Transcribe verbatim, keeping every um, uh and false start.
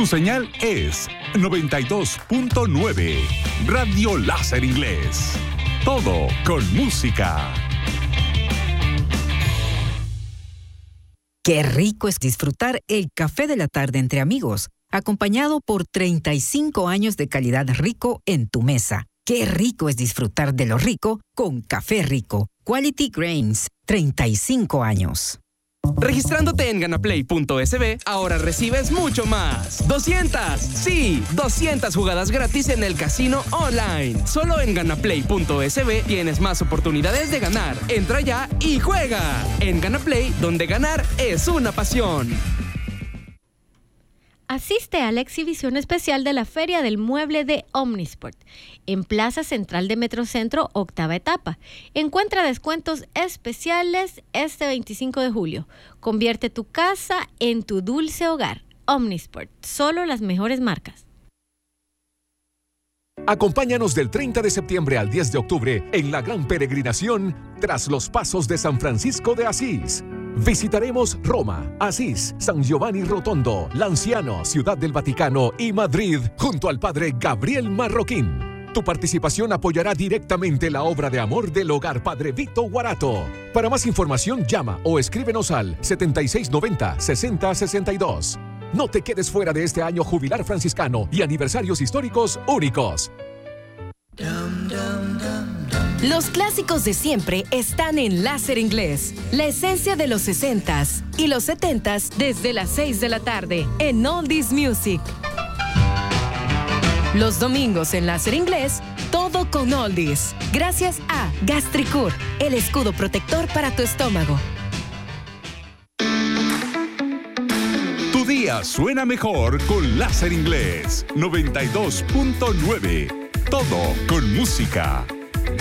Su señal es noventa y dos punto nueve. Radio Láser Inglés. Todo con música. Qué rico es disfrutar el café de la tarde entre amigos, acompañado por treinta y cinco años de calidad Rico en tu mesa. Qué rico es disfrutar de lo rico con Café Rico. Quality Grains, treinta y cinco años. Registrándote en ganaplay punto es be, ahora recibes mucho más. ¡doscientas! ¡Sí! ¡doscientas jugadas gratis en el casino online! Solo en ganaplay punto es be tienes más oportunidades de ganar. Entra ya y juega. En Ganaplay, donde ganar es una pasión. Asiste a la exhibición especial de la Feria del Mueble de Omnisport en Plaza Central de Metrocentro, octava etapa. Encuentra descuentos especiales este veinticinco de julio. Convierte tu casa en tu dulce hogar. Omnisport, solo las mejores marcas. Acompáñanos del treinta de septiembre al diez de octubre en la gran peregrinación Tras los Pasos de San Francisco de Asís. Visitaremos Roma, Asís, San Giovanni Rotondo, Lanciano, Ciudad del Vaticano y Madrid junto al padre Gabriel Marroquín. Tu participación apoyará directamente la obra de amor del Hogar Padre Vito Guarato. Para más información llama o escríbenos al setenta y seis noventa, sesenta sesenta y dos. No te quedes fuera de este año jubilar franciscano y aniversarios históricos únicos. Los clásicos de siempre están en Láser Inglés. La esencia de los sesentas y los setentas desde las seis de la tarde en Oldies Music. Los domingos en Láser Inglés, todo con Oldies. Gracias a Gastricur, el escudo protector para tu estómago. Tu día suena mejor con Láser Inglés. noventa y dos punto nueve. Todo con música.